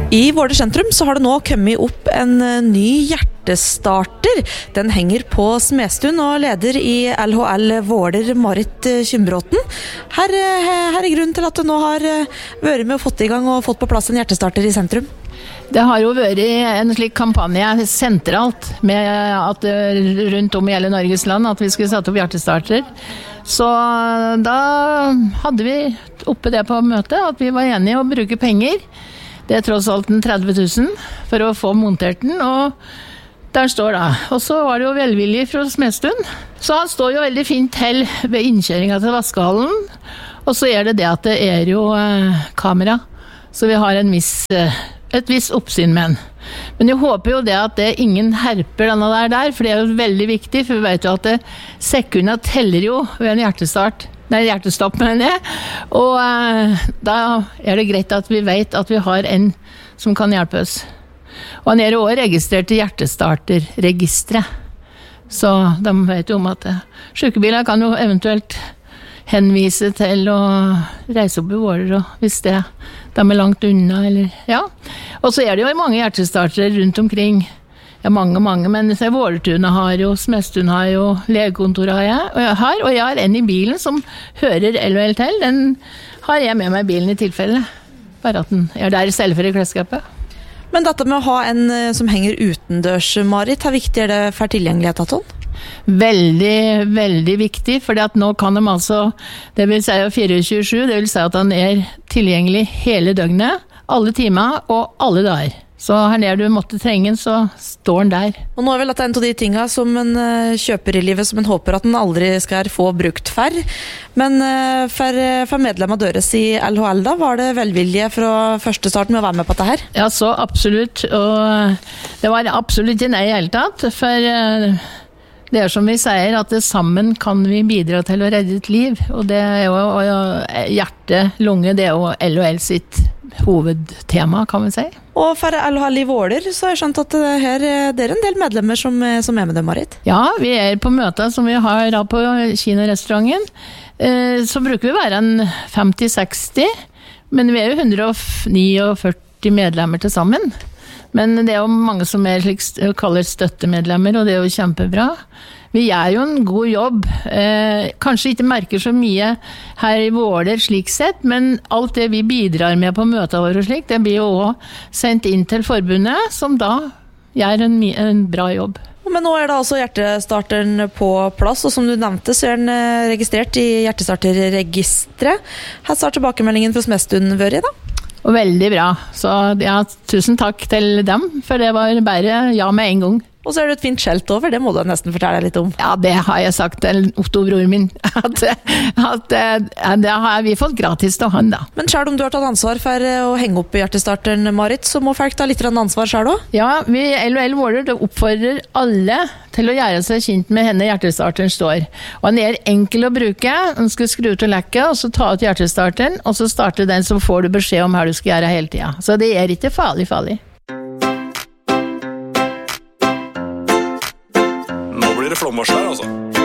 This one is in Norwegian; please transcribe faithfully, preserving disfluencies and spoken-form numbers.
I Våler sentrum så har det nå kommet opp en ny hjertestarter. Den henger på Smestuen, og leder i L H L Våler, Marit Kjømbråten. Her, her er grunnen til at du nå har vært med og fått i gang og fått på plass en hjertestarter i sentrum. Det har jo vært en slik kampanje sentralt med at rundt om i hele Norges land at vi skulle sette opp hjertestarter. Så da hadde vi oppe det på møtet at vi var enige å bruke penger. Det er tross alt en tretti tusen for å få montert den, og der står det. Og så var det jo velvillig fra Smestuen. Så han står jo veldig fint til ved innkjøringen til vaskehallen. Og så er det det at det er jo eh, kamera, så vi har en viss, eh, et viss oppsyn med den. Men jeg håper jo det at det ingen herper denne der der, for det er jo veldig viktig, for vi vet jo at det, sekundene teller jo ved en hjertestart. Nei, hjertestopp med det. Og eh, da er det greit at vi vet at vi har en som kan hjelpe oss. Og han er jo også registrert i hjertestarterregistret. Så de vet jo om at eh, sykebiler kan jo eventuelt henvise til å reise opp i Våler, og hvis det de er langt unna, eller ja. Og så er det jo mange hjertestartere rundt omkring. Ja, mange, mange, men Vålertunet har jo, Smestuen har jo, legekontoret har jeg, og jeg har, og jeg har en i bilen som hører L H L til. Den har jeg med meg i bilen i tilfelle, bare at den er der i stedet for i klesskapet. Men dette med å ha en som henger utendørs, Marit, hvor viktig er det for tilgjengeligheten til den? Veldig, veldig viktig, for nå kan de altså, det vil si tjuefire sju, det vil si at den er tilgjengelig hele døgnet, alle timer og alle dager. Så her nede du måtte trenge den, så står den der. Og nå er vel dette en av de tingene som en kjøper i livet, som en håper at den aldri skal få brukt for. Men for, for medlemmer deres i L H L da, var det velvilje fra første start med å være med på dette her? Ja, så absolutt. Og det var absolutt ikke nei i hele tatt, for det er som vi sier, at sammen kan vi bidra til å redde et liv. Og det er jo og hjerte, lunge, det er jo L H L sitt hovedtema, kan vi si. Og for L H L i Våler, så har jeg skjønt at her, det er en del medlemmer som, som er med dem, Marit? Ja, vi er på møter som vi har da på kinorestauranten. Eh, så bruker vi være en femti seksti, men vi er jo hundre og førtini medlemmer til sammen. Men det er jo mange som er slik, kaller støttemedlemmer, og det er jo kjempebra. Vi gjør jo en god jobb. Eh, kanskje ikke merker så mye her i Våler slik sett, men alt det vi bidrar med på møter våre og slik, det blir jo også sendt inn til forbundet, som da gjør en, en bra jobb. Men nå er det altså hjertestarteren på plass, og som du nevnte så er den registrert i hjertestarterregistret. Her starter tilbakemeldingen fra Smestuen vært da? Og veldig bra, så ja, tusen takk til dem, for det var bare ja med en gang. Og så er det et fint skjelt over, det må du nesten fortelle litt om. Ja, det har jeg sagt til Otto, bror min, at, at det har vi fått gratis til han da. Men selv om du har tatt ansvar for å henge opp i hjertestarteren, Marit, så må folk ta litt ansvar selv også? Ja, vi L H L Våler oppfordrer alle til å gjøre seg kjent med henne hjertestarteren står. Og den er enkel å bruke, den skal skru ut og lekke, og så ta ut hjertestarteren, og så starte den, så får du beskjed om hva du skal gjøre hele tiden. Så det er ikke farlig, farlig. Nå blir det flomvarsel her, altså.